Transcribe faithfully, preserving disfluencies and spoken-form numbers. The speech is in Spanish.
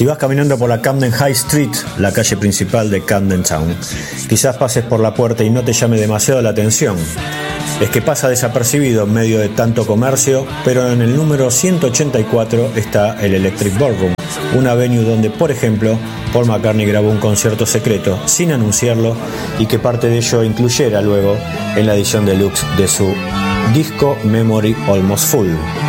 Si vas caminando por la Camden High Street, la calle principal de Camden Town, quizás pases por la puerta y no te llame demasiado la atención. Es que pasa desapercibido en medio de tanto comercio, pero en el número ciento ochenta y cuatro está el Electric Ballroom, una venue donde, por ejemplo, Paul McCartney grabó un concierto secreto sin anunciarlo y que parte de ello incluyera luego en la edición deluxe de su disco Memory Almost Full.